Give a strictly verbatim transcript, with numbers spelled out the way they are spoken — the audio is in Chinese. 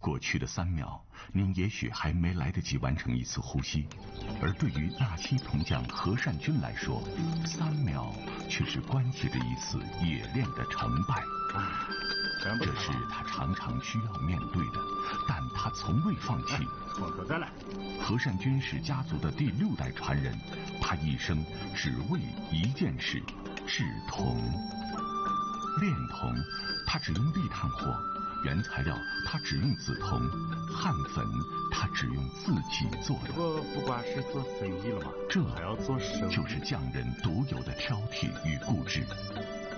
过去的三秒，您也许还没来得及完成一次呼吸，而对于纳西铜匠何善君来说，三秒却是关系着一次冶炼的成败。这是他常常需要面对的，但他从未放弃。 从头再来。 何善君是家族的第六代传人，他一生只为一件事：制铜。炼铜，他只用砾炭火；原材料，他只用紫铜；焊粉，他只用自己做的。 不，不光是做生意了嘛， 这还要做生意， 就是匠人独有的挑剔与固执。